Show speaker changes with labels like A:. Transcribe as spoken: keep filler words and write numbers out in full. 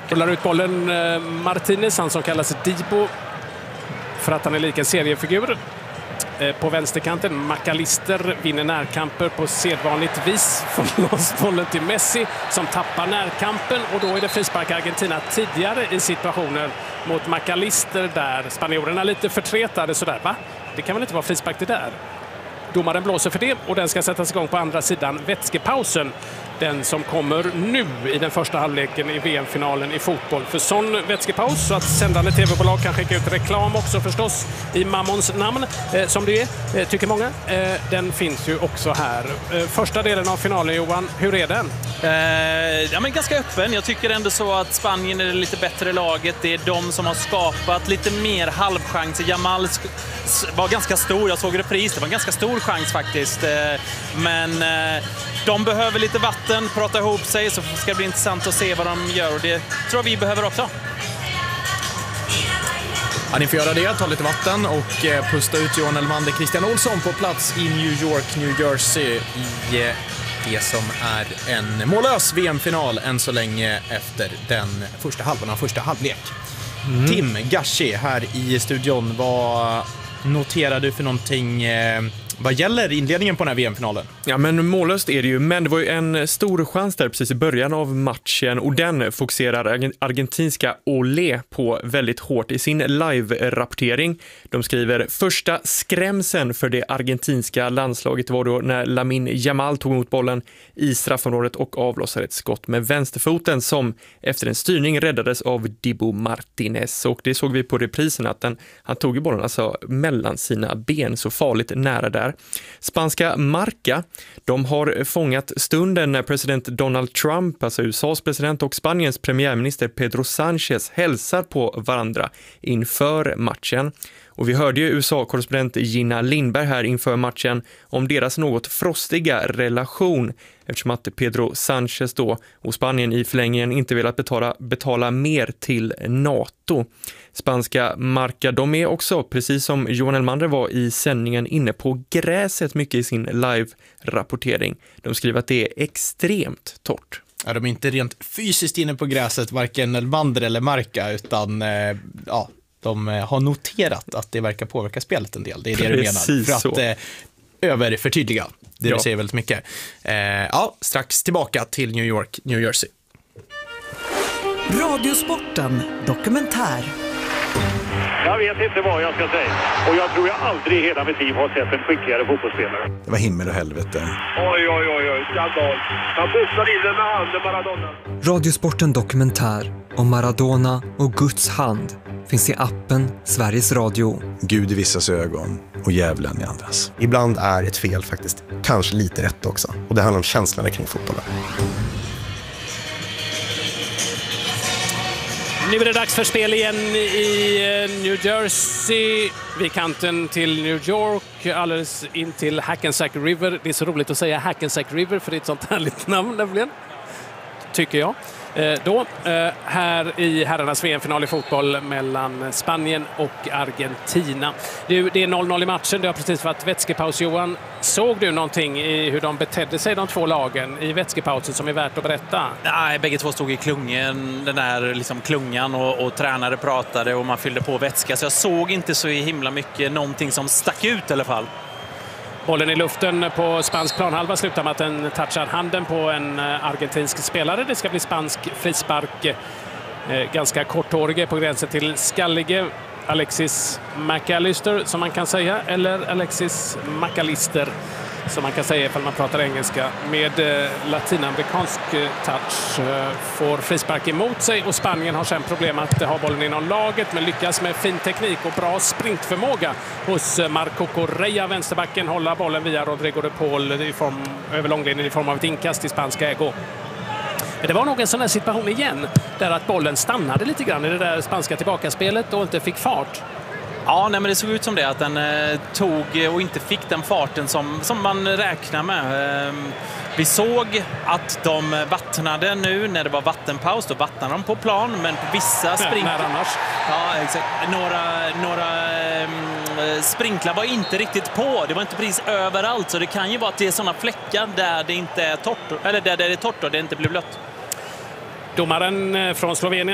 A: Rullar ut bollen Martinez, han som kallas Dibo för att han är lik en seriefigur. På vänsterkanten, McAllister vinner närkamper på sedvanligt vis. Får loss bollen till Messi som tappar närkampen och då är det frispark Argentina tidigare i situationer mot McAllister där spanjorerna lite förtretade sådär. Va? Det kan väl inte vara frispark det där? Domaren blåser för det och den ska sättas igång på andra sidan vätskepausen. Den som kommer nu i den första halvleken i V M-finalen i fotboll. För sån vätskepaus så att sändande tv-bolag kan skicka ut reklam också förstås i Mammons namn, eh, som det är, eh, tycker många. Eh, den finns ju också här. Eh, första delen av finalen, Johan, hur är den?
B: Eh, ja, men ganska öppen. Jag tycker ändå så att Spanien är det lite bättre laget. Det är de som har skapat lite mer halvchanser. Jamal var ganska stor, jag såg repris, det var en ganska stor chans faktiskt. Eh, men eh, de behöver lite vatten, prata ihop sig, så ska det bli intressant att se vad de gör och det tror jag vi behöver också.
C: Ja, ni får göra det, ta lite vatten och eh, pusta ut Johan Elmander. Christian Olsson på plats i New York, New Jersey i eh, det som är en mållös V M-final än så länge efter den första halvan av första halvlek. Mm. Tim Gashi här i studion, vad noterar du för någonting eh, vad gäller inledningen på den här V M-finalen?
D: Ja, men mållöst är det ju, men det var ju en stor chans där precis i början av matchen och den fokuserar argentinska Olé på väldigt hårt i sin live-rapportering. De skriver, första skrämsen för det argentinska landslaget var då när Lamine Yamal tog emot bollen i straffområdet och avlossade ett skott med vänsterfoten som efter en styrning räddades av Dibu Martinez. Och det såg vi på reprisen att den, han tog ju bollen alltså mellan sina ben så farligt nära där. Spanska Marca, de har fångat stunden när president Donald Trump, alltså U S A:s president, och Spaniens premiärminister Pedro Sánchez hälsar på varandra inför matchen. Och vi hörde ju U S A-korrespondent Gina Lindberg här inför matchen om deras något frostiga relation eftersom att Pedro Sánchez då och Spanien i förlängningen inte velat betala, betala mer till NATO. Spanska Marca, de är också, precis som Johan Elmander var i sändningen, inne på gräset mycket i sin live-rapportering. De skriver att det är extremt torrt.
C: Ja, de är inte rent fysiskt inne på gräset, varken Elmander eller Marca, utan eh, ja, de har noterat att det verkar påverka spelet en del. Det är det du menar. För att eh, överförtydliga. Det ja. Du säger väldigt mycket. Eh, ja, strax tillbaka till New York, New Jersey.
E: Radiosporten dokumentär.
F: Jag vet inte vad jag ska säga. Och jag tror jag aldrig i hela mitt liv har sett en skickligare fotbollsspelare.
G: Det var himmel och helvete.
F: Oj, oj, oj, oj. Skandal. Han pussade in den med handen, Maradona.
E: Radiosporten dokumentär om Maradona och Guds hand finns i appen Sveriges Radio.
G: Gud i vissas ögon och djävulen i andras.
H: Ibland är ett fel faktiskt kanske lite rätt också. Och det handlar om känslorna kring fotbollen.
A: Nu är det dags för spel igen i New Jersey, vid kanten till New York, alldeles in till Hackensack River. Det är så roligt att säga Hackensack River för det är ett sånt härligt namn nämligen, tycker jag. Eh, då, eh, här i herrarnas V M-final i fotboll mellan Spanien och Argentina. Du, det är noll noll i matchen, det har precis varit vätskepaus. Johan, såg du någonting i hur de betedde sig, de två lagen, i vätskepausen som är värt att berätta?
B: Nej, bägge två stod i klungen, den där liksom klungan och, och tränare pratade och man fyllde på vätska. Så jag såg inte så himla mycket någonting som stack ut i alla fall.
A: Bollen i luften på spansk planhalva slutar med att den touchar handen på en argentinsk spelare. Det ska bli spansk frispark. Eh, ganska korthårige på gränsen till skallige. Alexis McAllister som man kan säga. Eller Alexis McAllister som man kan säga ifall man pratar engelska. Med eh, latinamerikansk eh, touch eh, får frispark emot sig. Och Spanien har sen problem att ha bollen inom laget. Men lyckas med fin teknik och bra sprintförmåga hos eh, Marco Correa, vänsterbacken, hålla bollen via Rodrigo de Paul i form, över långlinjen i form av ett inkast i spanska ägo. Men det var nog en sån här situation igen där att bollen stannade lite grann i det där spanska tillbakaspelet och inte fick fart.
B: Ja, nej, men det såg ut som det, att den eh, tog och inte fick den farten som, som man räknar med. Eh, vi såg att de vattnade nu när det var vattenpaus, då vattnade de på plan, men på vissa sprinklar...
A: annars.
B: Ja, exakt. Några, några eh, sprinklar var inte riktigt på, det var inte precis överallt, så det kan ju vara att det är sådana fläckar där det inte är torrt, eller där det är torrt och det inte blir blött.
A: Domaren från Slovenien